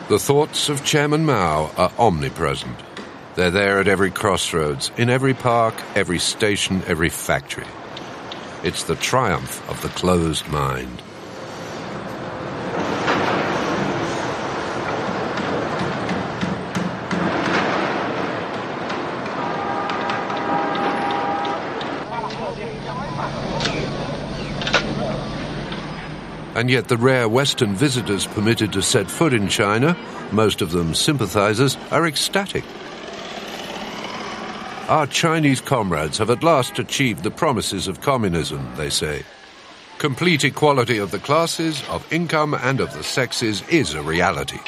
The thoughts of Chairman Mao are omnipresent. They're there at every crossroads, in every park, every station, every factory. It's the triumph of the closed mind. And yet the rare Western visitors permitted to set foot in China, most of them sympathizers, are ecstatic. Our Chinese comrades have at last achieved the promises of communism, they say. Complete equality of the classes, of income and of the sexes is a reality.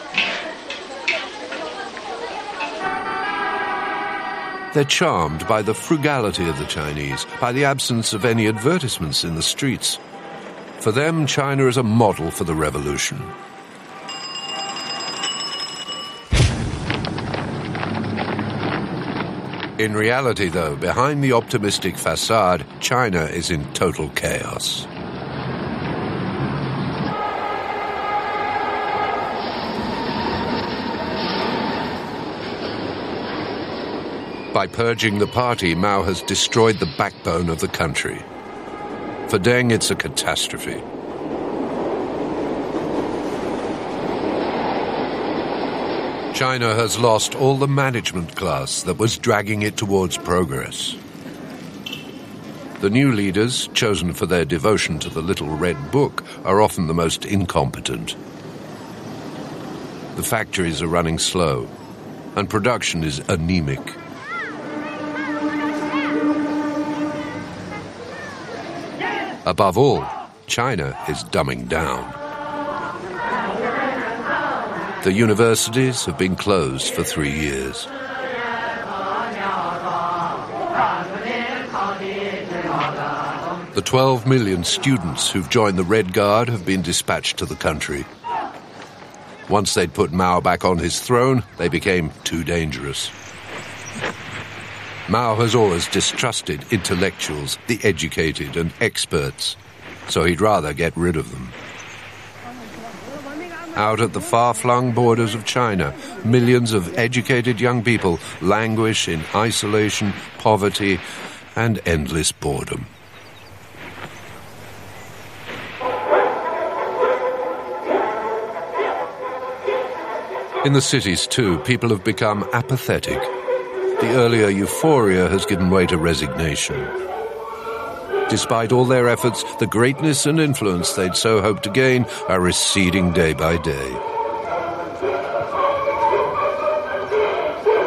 They're charmed by the frugality of the Chinese, by the absence of any advertisements in the streets. For them, China is a model for the revolution. In reality, though, behind the optimistic facade, China is in total chaos. By purging the party, Mao has destroyed the backbone of the country. For Deng, it's a catastrophe. China has lost all the management class that was dragging it towards progress. The new leaders, chosen for their devotion to the Little Red Book, are often the most incompetent. The factories are running slow, and production is anemic. Above all, China is dumbing down. The universities have been closed for 3 years. The 12 million students who've joined the Red Guard have been dispatched to the country. Once they'd put Mao back on his throne, they became too dangerous. Mao has always distrusted intellectuals, the educated and experts, so he'd rather get rid of them. Out at the far-flung borders of China, millions of educated young people languish in isolation, poverty, and endless boredom. In the cities, too, people have become apathetic. The earlier euphoria has given way to resignation. Despite all their efforts, the greatness and influence they'd so hoped to gain are receding day by day.